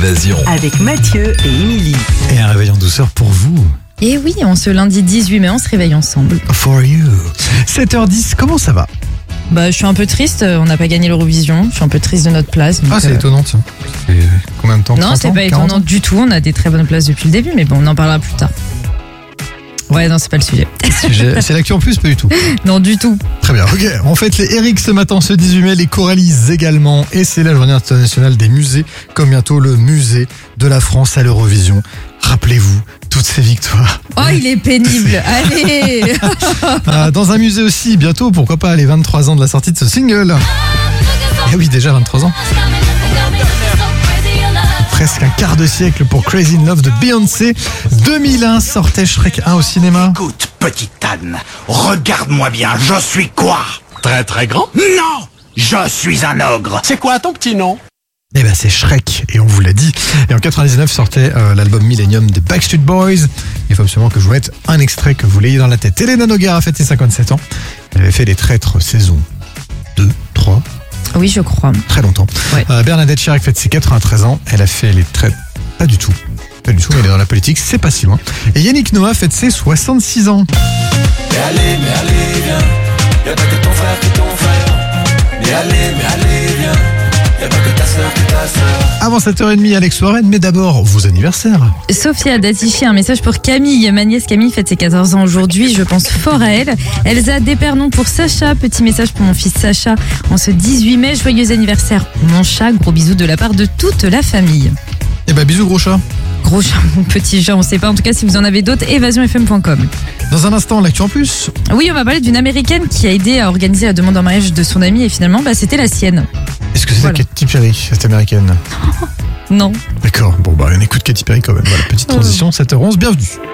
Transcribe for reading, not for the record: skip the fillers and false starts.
Évasion. Avec Mathieu et Émilie. Et un réveil en douceur pour vous. Et oui, on se lundi 18 mai, on se réveille ensemble. For you. 7h10, comment ça va? Je suis un peu triste, on n'a pas gagné l'Eurovision, je suis un peu triste de notre place. Donc, c'est étonnant ça. C'est combien de temps? Non, 30 c'est ans, pas 40 étonnant ans du tout, on a des très bonnes places depuis le début, mais bon, on en parlera plus tard. Ouais, non, c'est pas le sujet. C'est l'actu en plus, pas du tout. Non, du tout. Très bien, ok. On fête les Eric ce matin, ce 18 mai, les Corallis également. Et c'est la journée internationale des musées, comme bientôt le musée de la France à l'Eurovision. Rappelez-vous toutes ces victoires. Oh, il est pénible, allez. Dans un musée aussi, bientôt, pourquoi pas, les 23 ans de la sortie de ce single. Eh oui, déjà 23 ans. Presque un quart de siècle pour Crazy in Love de Beyoncé. 2001 sortait Shrek 1 au cinéma. Écoute, petite Anne, regarde-moi bien, je suis quoi? Très très grand. Non, je suis un ogre. C'est quoi ton petit nom? Eh ben c'est Shrek, et on vous l'a dit. Et en 99 sortait l'album Millennium des Backstreet Boys. Il faut absolument que je vous mette un extrait que vous l'ayez dans la tête. Elena Noguera a fait ses 57 ans. Elle avait fait Les Traîtres saison 2, 3, Oui, je crois. très longtemps. Ouais. Bernadette Chirac fête ses 93 ans. Elle a fait Les Traîtres... Pas du tout, mais elle est dans la politique, c'est pas si loin. Et Yannick Noah fête ses 66 ans. Mais allez, viens. Y'a pas que ton frère qui est ton frère. Mais allez, viens. Y'a pas que ta sœur qui est ta sœur. Avant 7h30, Alex Warren, mais d'abord, vos anniversaires. Sophia d'Atichi, un message pour Camille. Ma nièce Camille fête ses 14 ans aujourd'hui, je pense fort à elle. Elsa Despernon pour Sacha, petit message pour mon fils Sacha. En ce 18 mai, joyeux anniversaire mon chat, gros bisous de la part de toute la famille. Eh ben bisous gros chat. Gros chat, mon petit chat, on sait pas, en tout cas si vous en avez d'autres, évasionfm.com. Dans un instant, l'actu en plus. Oui, on va parler d'une américaine qui a aidé à organiser la demande en mariage de son amie et finalement, c'était la sienne. Est-ce que c'est Voilà. Katy Perry, cette américaine? Non. D'accord, bon on écoute Katy Perry quand même. Voilà, petite transition, 7h11, bienvenue.